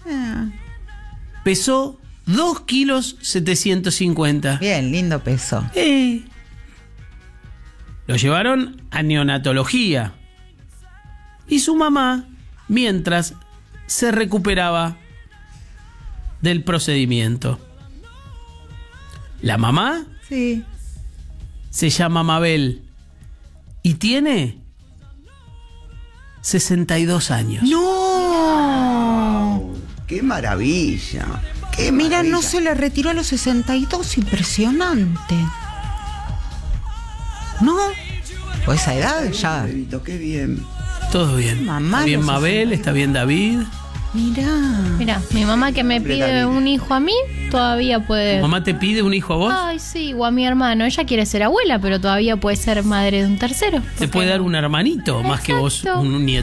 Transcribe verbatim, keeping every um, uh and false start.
Ah. Pesó dos kilos setecientos cincuenta. Bien, lindo peso. Eh. Lo llevaron a neonatología. Y su mamá, mientras se recuperaba del procedimiento. La mamá Sí. se llama Mabel y tiene sesenta y dos años. ¡No! ¡Qué maravilla! ¡Qué Mira, maravilla! no se le retiró a los sesenta y dos. Impresionante. ¿No? Pues esa edad ya. Bebito, qué bien. Todo bien. Mamá, Está bien los Mabel, sesenta y dos. está bien David. Mirá. Mira, mi mamá que me Siempre pide David. un hijo a mí, todavía puede... ¿Mamá te pide un hijo a vos? Ay, sí, o a mi hermano. Ella quiere ser abuela, pero todavía puede ser madre de un tercero. Te puede dar un hermanito más que vos Exacto. un nieto.